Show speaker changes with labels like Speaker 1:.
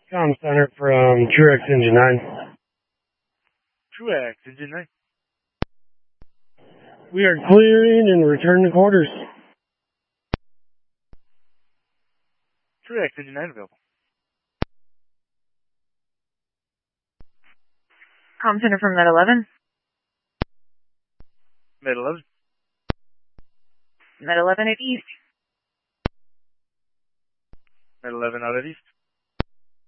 Speaker 1: Comm Center from Truex Engine 9.
Speaker 2: Truex Engine 9.
Speaker 1: We are clearing and return to quarters.
Speaker 2: Truex Engine 9 available.
Speaker 3: Comm Center from Med 11.
Speaker 2: Med 11.
Speaker 3: Med 11 at East.
Speaker 2: Med 11 out at East.